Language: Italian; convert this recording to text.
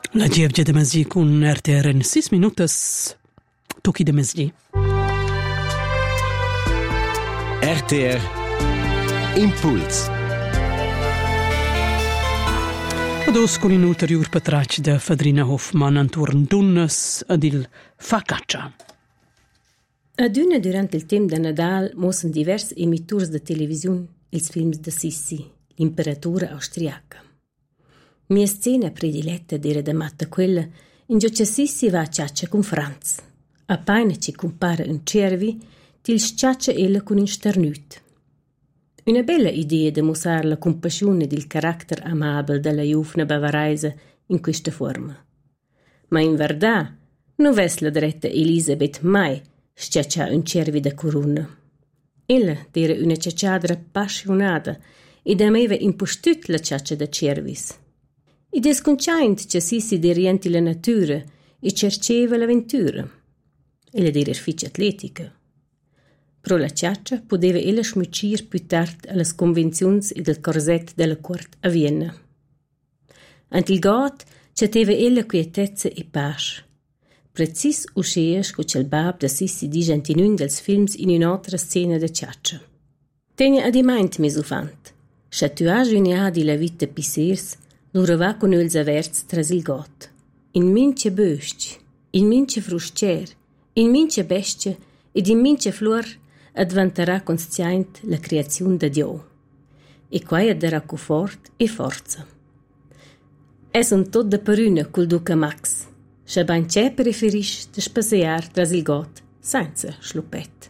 La Gievgia de Mesgi con RTR in 6 minutos. Tocchi de Mesgi. RTR Impuls. Ados con in ulterior patrac de Fadrina Hoffmann antorn dunnas ad il Facaccia. Adüna durant il temp de Nadal mossen divers emitturs de televisiun ils films de Sissi, l'imperatura austriaca. Mia scena prediletta d'era da matta quella in gio che Sissi va a ciaccia con Franz. Appaina ci compara un cervi, til sciaccia ella con un sternut. Una bella idea de mostrar la compassione del carattere amabile della giovane bavaraisa in questa forma. Ma in verità non ves la dretta Elisabeth mai sciaccia un cervi da corona. Ella era una ciacciadra appassionata ed ameva impostut la ciaccia da cervis. Ed esconciaint che si derienti la natura e cerceva l'avventura. Ella era fitch atletica. Pro la ciaccia poteva ella smucir più tard alle convenzions ed al corset della corte a Vienna. Ant il got c'aveva ella quietezza e pace. Precis uscias co c'el bab da Sissi dice in un dels films in un'altra scena da ciaccia. Tegna adimant mesufant. Scha tu has unia di la vita pisirs, lura va con els averts tras il got. In mince bösci, in mince fruscer, in mince bestia ed in mince flor advantarà conscient la creazione da Dio. E quai darà confort e forza. Es un tot da peruna col duca Max. Scha bain c'è preferisce de spasear tras il got senza schluppet.